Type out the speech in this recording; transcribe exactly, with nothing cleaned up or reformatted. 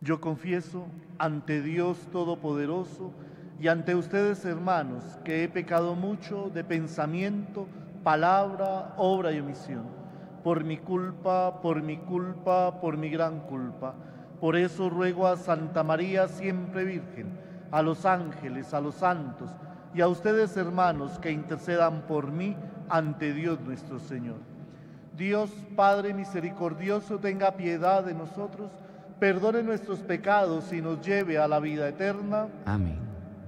Yo confieso ante Dios Todopoderoso y ante ustedes, hermanos, que he pecado mucho de pensamiento, palabra, obra y omisión. Por mi culpa, por mi culpa, por mi gran culpa. Por eso ruego a Santa María, siempre Virgen, a los ángeles, a los santos y a ustedes, hermanos, que intercedan por mí ante Dios nuestro Señor. Dios Padre misericordioso, tenga piedad de nosotros, perdone nuestros pecados y nos lleve a la vida eterna. Amén.